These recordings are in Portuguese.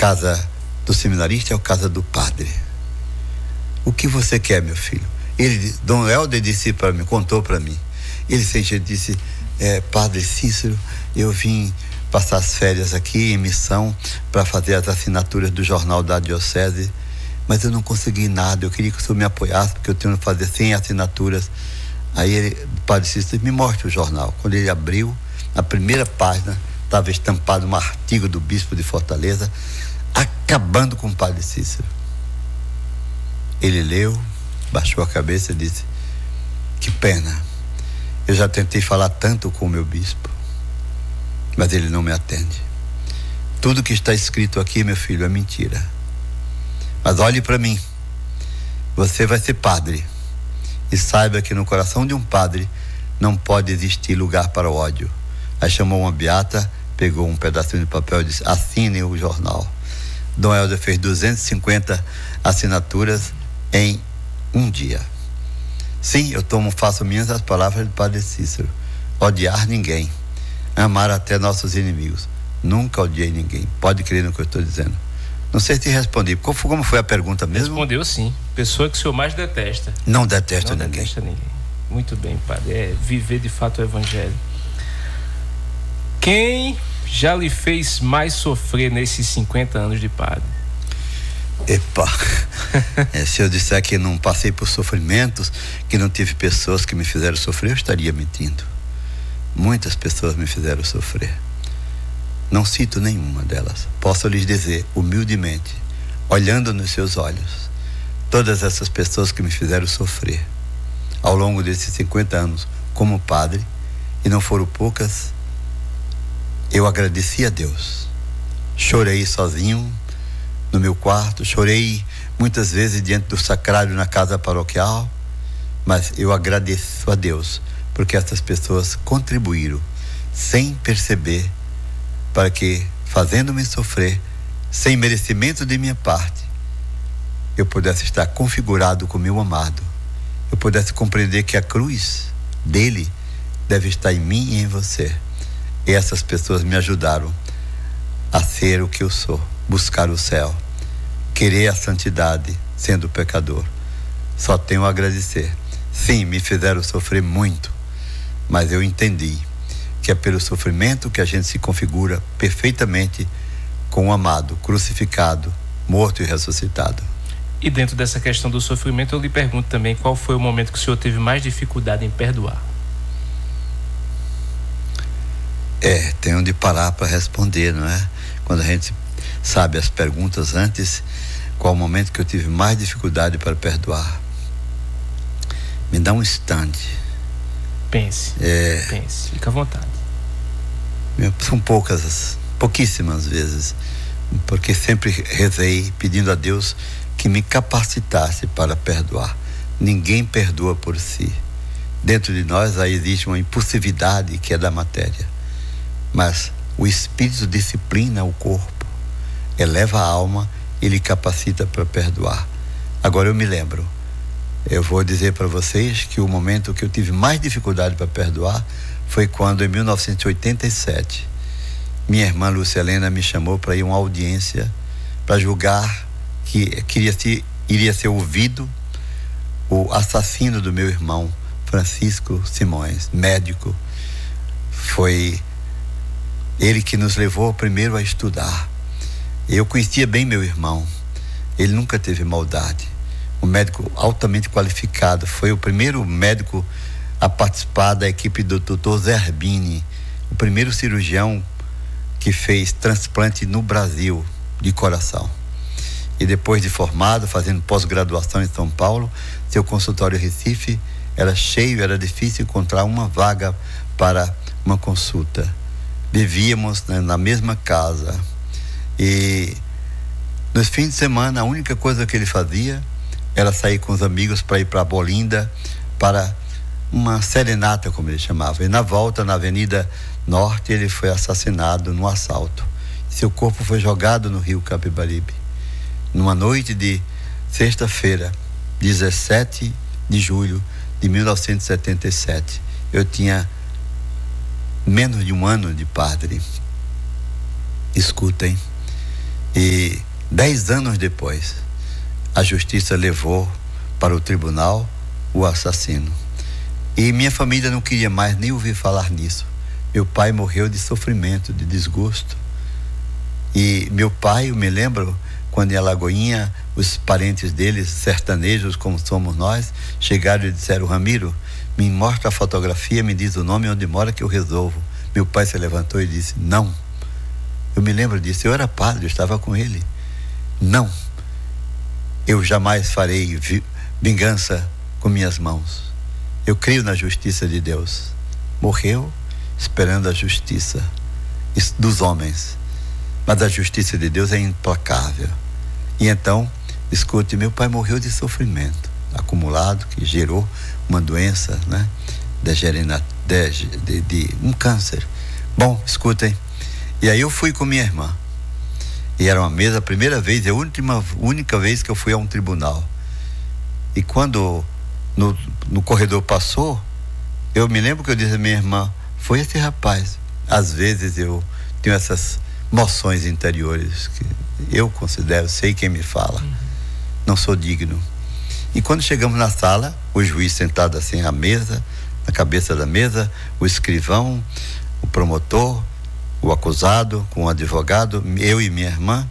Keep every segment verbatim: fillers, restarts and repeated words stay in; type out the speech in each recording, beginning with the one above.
casa do seminarista é a casa do padre. O que você quer, meu filho? Ele, Dom Helder disse para mim, contou para mim. Ele sempre disse, é, Padre Cícero, eu vim passar as férias aqui em missão para fazer as assinaturas do jornal da diocese, mas eu não consegui nada, eu queria que o senhor me apoiasse, porque eu tenho que fazer cem assinaturas. Aí ele, o Padre Cícero, me mostra o jornal. Quando ele abriu, na primeira página, estava estampado um artigo do bispo de Fortaleza, acabando com o Padre Cícero. Ele leu, baixou a cabeça e disse, que pena, eu já tentei falar tanto com o meu bispo, mas ele não me atende. Tudo que está escrito aqui, meu filho, é mentira. Mas olhe para mim, você vai ser padre, e saiba que no coração de um padre não pode existir lugar para o ódio. Aí chamou uma beata, pegou um pedacinho de papel e disse, assine o jornal. Dom Helder fez duzentas e cinquenta assinaturas em um dia. Sim, eu tomo, faço minhas as palavras do Padre Cícero. Odiar ninguém, amar até nossos inimigos. Nunca odiei ninguém. Pode crer no que eu estou dizendo. Não sei se respondi. Como foi a pergunta mesmo? Respondeu sim. Pessoa que o senhor mais detesta. Não detesto Não ninguém. detesta ninguém. Muito bem, padre. É viver de fato o evangelho. Quem já lhe fez mais sofrer nesses cinquenta anos de padre? Epa, é, se eu disser que não passei por sofrimentos, que não tive pessoas que me fizeram sofrer, eu estaria mentindo. Muitas pessoas me fizeram sofrer. Não cito nenhuma delas. Posso lhes dizer, humildemente, olhando nos seus olhos, todas essas pessoas que me fizeram sofrer, ao longo desses cinquenta anos, como padre, e não foram poucas, eu agradeci a Deus. Chorei sozinho no meu quarto, chorei muitas vezes diante do sacrário na casa paroquial, mas eu agradeço a Deus, porque essas pessoas contribuíram, sem perceber, para que, fazendo-me sofrer, sem merecimento de minha parte, eu pudesse estar configurado com meu amado, eu pudesse compreender que a cruz dele deve estar em mim e em você. E essas pessoas me ajudaram a ser o que eu sou, buscar o céu, querer a santidade, sendo pecador. Só tenho a agradecer. Sim, me fizeram sofrer muito, mas eu entendi que é pelo sofrimento que a gente se configura perfeitamente com o amado, crucificado, morto e ressuscitado. E dentro dessa questão do sofrimento, eu lhe pergunto também, qual foi o momento que o senhor teve mais dificuldade em perdoar? É, tem onde parar para responder, não é? Quando a gente sabe as perguntas antes, qual o momento que eu tive mais dificuldade para perdoar? Me dá um instante. Pense, é, pense, fica à vontade. São poucas, pouquíssimas vezes, porque sempre rezei pedindo a Deus que me capacitasse para perdoar. Ninguém perdoa por si. Dentro de nós aí existe uma impulsividade que é da matéria, mas o Espírito disciplina o corpo, eleva a alma e lhe capacita para perdoar. Agora eu me lembro, eu vou dizer para vocês que o momento que eu tive mais dificuldade para perdoar foi quando, em mil novecentos e oitenta e sete, minha irmã Lúcia Helena me chamou para ir a uma audiência para julgar que queria se, iria ser ouvido o assassino do meu irmão Francisco Simões, médico. Foi ele que nos levou primeiro a estudar. Eu conhecia bem meu irmão, ele nunca teve maldade, um médico altamente qualificado, foi o primeiro médico a participar da equipe do doutor Zerbini, o primeiro cirurgião que fez transplante no Brasil de coração. E depois de formado, fazendo pós-graduação em São Paulo, seu consultório em Recife era cheio, era difícil encontrar uma vaga para uma consulta. Vivíamos, né, na mesma casa, e nos fins de semana a única coisa que ele fazia era sair com os amigos para ir para Bolinda, para uma serenata, como ele chamava. E na volta, na Avenida Norte, ele foi assassinado num assalto. Seu corpo foi jogado no rio Capibaribe. Numa noite de sexta-feira, dezessete de julho de mil novecentos e setenta e sete. Eu tinha menos de um ano de padre. Escutem. E Dez anos depois, a justiça levou para o tribunal o assassino. E minha família não queria mais nem ouvir falar nisso. Meu pai morreu de sofrimento, de desgosto. E meu pai, eu me lembro, quando em Alagoinha, os parentes deles, sertanejos como somos nós, chegaram e disseram: Ramiro, me mostra a fotografia, me diz o nome onde mora que eu resolvo. Meu pai se levantou e disse: não. Eu me lembro disso, eu era padre, eu estava com ele. Não, eu jamais farei vingança com minhas mãos. Eu creio na justiça de Deus. Morreu esperando a justiça dos homens, mas a justiça de Deus é implacável. E então, escute, meu pai morreu de sofrimento acumulado, que gerou uma doença, né? Degerina, de, de, de um câncer. Bom, escutem, e aí eu fui com minha irmã, e era uma mesa, a primeira vez, a última, única vez que eu fui a um tribunal. E quando no, no corredor passou, eu me lembro que eu disse à minha irmã: foi esse rapaz. Às vezes eu tenho essas moções interiores que eu considero, sei quem me fala, uhum. Não sou digno. E quando chegamos na sala, o juiz sentado assim à mesa, na cabeça da mesa, o escrivão, o promotor, o acusado com o advogado, eu e minha irmã,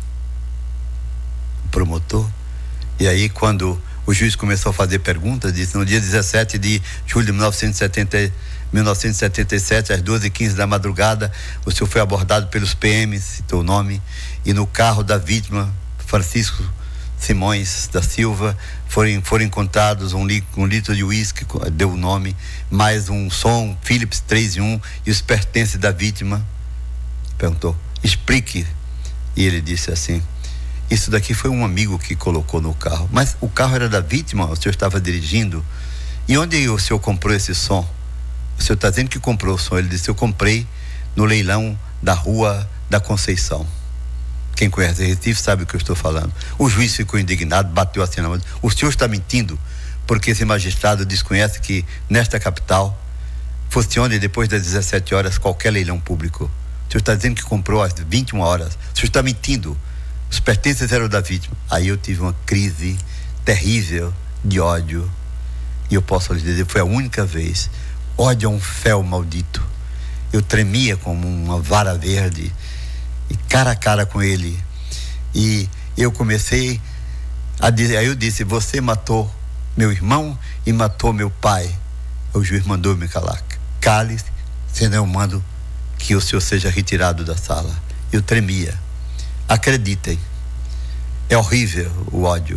o promotor. E aí quando o juiz começou a fazer perguntas, disse: no dia dezessete de julho de mil novecentos e setenta e sete, às duas e quinze da madrugada, o senhor foi abordado pelos P Ms, citou o nome, e no carro da vítima, Francisco Simões da Silva, foram, foram encontrados um, li, um litro de uísque, deu o nome, mais um som Philips três em um e os pertences da vítima. Perguntou: explique. E ele disse assim: isso daqui foi um amigo que colocou no carro. Mas o carro era da vítima, o senhor estava dirigindo. E onde o senhor comprou esse som? O senhor está dizendo que comprou o som. Ele disse: eu comprei no leilão da Rua da Conceição. Quem conhece Recife sabe o que eu estou falando. O juiz ficou indignado, bateu assim na mão: o senhor está mentindo, porque esse magistrado desconhece que nesta capital funcione depois das dezessete horas qualquer leilão público. O senhor está dizendo que comprou às vinte e uma horas. O senhor está mentindo. Os pertences eram da vítima. Aí eu tive uma crise terrível de ódio. E eu posso lhe dizer, foi a única vez. Ódio é um fel maldito. Eu tremia como uma vara verde, e cara a cara com ele. E eu comecei a dizer, aí eu disse: você matou meu irmão e matou meu pai. O juiz mandou me calar. Cale-se, senão eu mando que o senhor seja retirado da sala. Eu tremia. Acreditem, é horrível o ódio.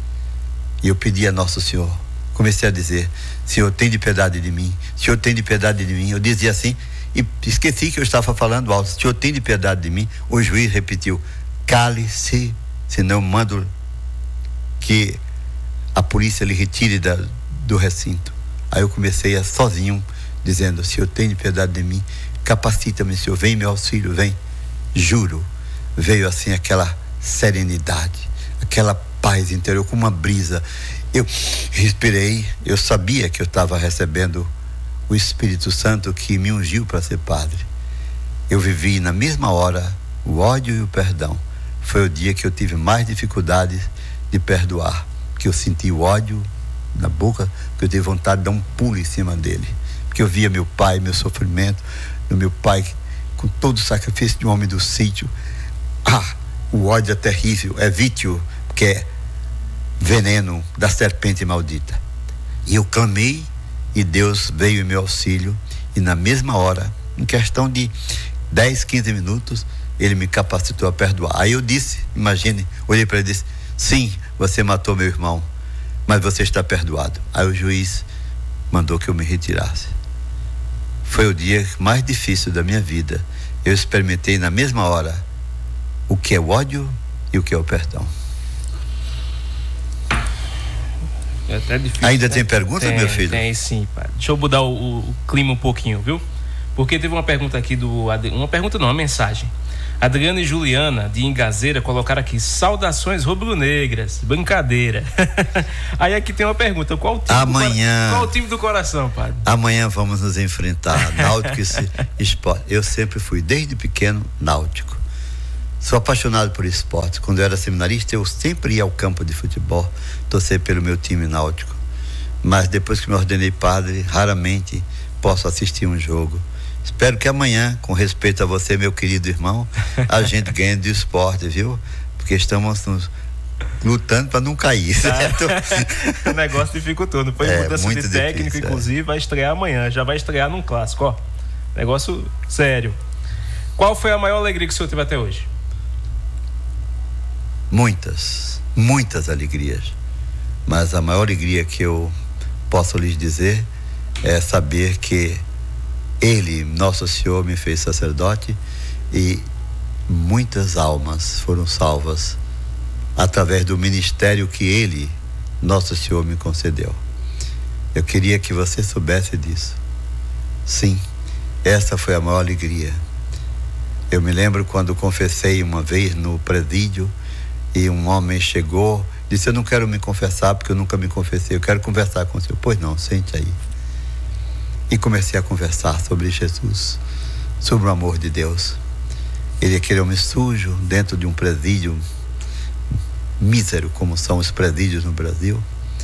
E eu pedi a Nosso Senhor, comecei a dizer: Senhor, tem de piedade de mim, Senhor, tem de piedade de mim. Eu dizia assim e esqueci que eu estava falando alto: Senhor, tem de piedade de mim. O juiz repetiu: cale-se, senão eu mando que a polícia lhe retire da, do recinto. Aí eu comecei a sozinho, dizendo: Senhor, tem de piedade de mim, capacita-me, Senhor, vem meu auxílio, vem. Juro, veio assim aquela serenidade, aquela paz interior, como uma brisa. Eu respirei, eu sabia que eu estava recebendo o Espírito Santo que me ungiu para ser padre. Eu vivi na mesma hora o ódio e o perdão. Foi o dia que eu tive mais dificuldades de perdoar, que eu senti o ódio na boca, que eu tive vontade de dar um pulo em cima dele, porque eu via meu pai, meu sofrimento, do meu pai com todo o sacrifício de um homem do sítio. Ah, o ódio é terrível, é vítio, porque é veneno da serpente maldita. E eu clamei e Deus veio em meu auxílio, e na mesma hora, em questão de dez, quinze minutos, ele me capacitou a perdoar. Aí eu disse, imagine, olhei para ele e disse: sim, você matou meu irmão, mas você está perdoado. Aí o juiz mandou que eu me retirasse. Foi o dia mais difícil da minha vida. Eu experimentei na mesma hora o que é o ódio e o que é o perdão. É até difícil. Ainda né? tem pergunta, tem, meu filho? Tem sim, pai. Deixa eu mudar o, o, o clima um pouquinho, viu? Porque teve uma pergunta aqui do... Uma pergunta não, uma mensagem. Adriana e Juliana, de Ingazeira, colocaram aqui: saudações rubro-negras, brincadeira. Aí aqui tem uma pergunta: qual o time, Amanhã, do, qual o time do coração, padre? Amanhã vamos nos enfrentar, Náutico e Sport. Eu sempre fui, desde pequeno, náutico. Sou apaixonado por esportes. Quando eu era seminarista, eu sempre ia ao campo de futebol, torcer pelo meu time náutico. Mas depois que me ordenei padre, raramente posso assistir um jogo. Espero que amanhã, com respeito a você, meu querido irmão, a gente ganhe de esporte, viu? Porque estamos nos lutando para não cair, certo? Ah, o negócio dificultou, não foi É, mudança muito de técnico, difícil, inclusive, é. Vai estrear amanhã, já vai estrear num clássico, ó. Negócio sério. Qual foi a maior alegria que o senhor teve até hoje? Muitas, muitas alegrias. Mas a maior alegria que eu posso lhes dizer é saber que Ele, Nosso Senhor, me fez sacerdote e muitas almas foram salvas através do ministério que Ele, Nosso Senhor, me concedeu. Eu queria que você soubesse disso. Sim, essa foi a maior alegria. Eu me lembro quando confessei uma vez no presídio e um homem chegou, disse: eu não quero me confessar porque eu nunca me confessei, eu quero conversar com o senhor. Pois não, sente aí. E comecei a conversar sobre Jesus, sobre o amor de Deus. Ele é aquele homem sujo dentro de um presídio mísero, como são os presídios no Brasil.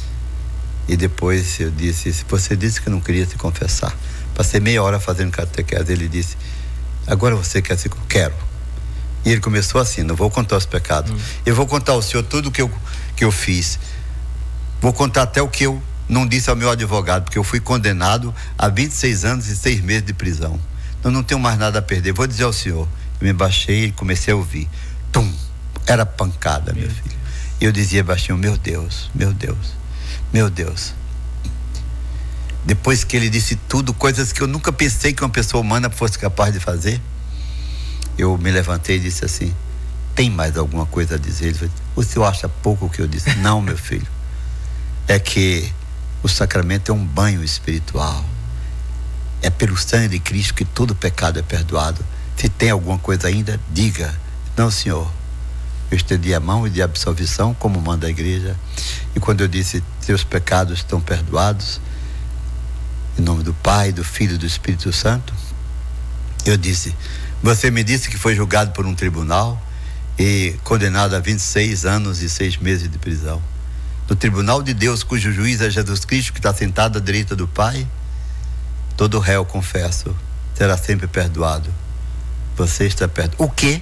E depois eu disse: se você disse que não queria se confessar, passei meia hora fazendo catequese. Ele disse: agora você quer se... Quero. E ele começou assim: não vou contar os pecados, hum. eu vou contar ao senhor tudo que eu, que eu fiz, vou contar até o que eu não disse ao meu advogado, porque eu fui condenado a vinte e seis anos e seis meses de prisão. Então não tenho mais nada a perder, vou dizer ao senhor. Eu me baixei e comecei a ouvir. Tum! Era pancada, meu, meu filho. E eu dizia baixinho: meu Deus, meu Deus, meu Deus. Depois que ele disse tudo, coisas que eu nunca pensei que uma pessoa humana fosse capaz de fazer, eu me levantei e disse assim: tem mais alguma coisa a dizer? Ele falou: o senhor acha pouco o que eu disse? Não, meu filho, é que o sacramento é um banho espiritual. É pelo sangue de Cristo que todo pecado é perdoado. Se tem alguma coisa ainda, diga. Não, senhor, eu estendi a mão de absolvição, como manda a igreja. E quando eu disse: seus pecados estão perdoados, em nome do Pai, do Filho e do Espírito Santo, eu disse: você me disse que foi julgado por um tribunal e condenado a vinte e seis anos e seis meses de prisão. No tribunal de Deus, cujo juiz é Jesus Cristo, que está sentado à direita do Pai, todo réu, confesso, será sempre perdoado. Você está perdoado. O quê?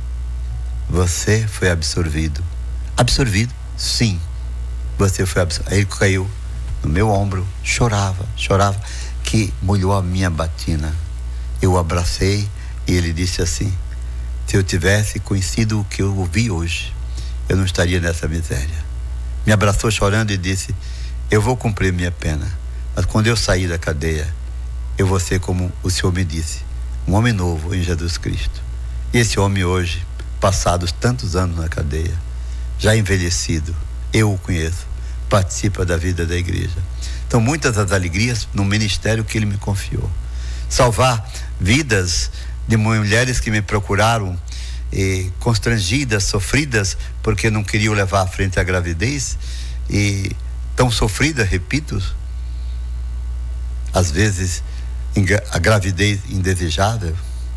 Você foi absorvido. Absorvido? Sim. Você foi absorvido. Aí ele caiu no meu ombro, chorava, chorava, que molhou a minha batina. Eu o abracei e ele disse assim: se eu tivesse conhecido o que eu ouvi hoje, eu não estaria nessa miséria. Me abraçou chorando e disse: eu vou cumprir minha pena, mas quando eu sair da cadeia, eu vou ser como o Senhor me disse, um homem novo em Jesus Cristo. E esse homem hoje, passados tantos anos na cadeia, já envelhecido, eu o conheço, participa da vida da igreja. Então, muitas das alegrias no ministério que ele me confiou. Salvar vidas de mulheres que me procuraram e constrangidas, sofridas, porque não queriam levar à frente a gravidez, e tão sofrida, repito, às vezes a gravidez indesejável.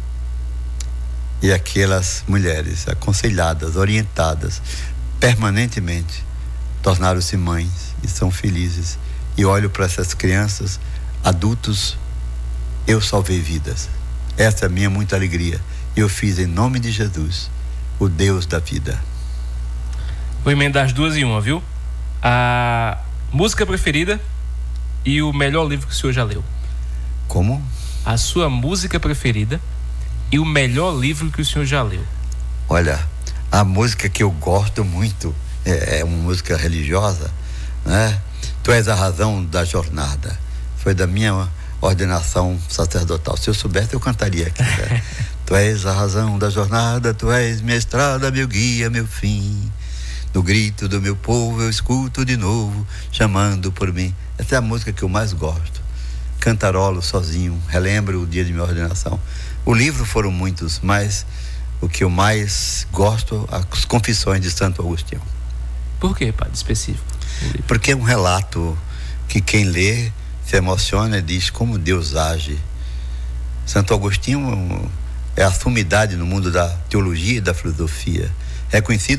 E aquelas mulheres aconselhadas, orientadas permanentemente, tornaram-se mães e são felizes. E olho para essas crianças, adultos, eu salvei vidas. Essa é a minha muita alegria. Eu fiz em nome de Jesus, o Deus da vida. Vou emendar as duas em uma, viu? A música preferida e o melhor livro que o senhor já leu. Como? A sua música preferida e o melhor livro que o senhor já leu. Olha, a música que eu gosto muito é, é uma música religiosa, né? Tu és a razão da jornada. Foi da minha ordenação sacerdotal. Se eu soubesse, eu cantaria aqui, né? Tu és a razão da jornada, tu és minha estrada, meu guia, meu fim. No grito do meu povo eu escuto de novo, chamando por mim. Essa é a música que eu mais gosto. Cantarolo sozinho, relembro o dia de minha ordenação. O livro foram muitos, mas o que eu mais gosto, as Confissões de Santo Agostinho. Por que, padre, específico? Porque é um relato que quem lê se emociona e diz como Deus age. Santo Agostinho é a sumidade no mundo da teologia e da filosofia. É conhecido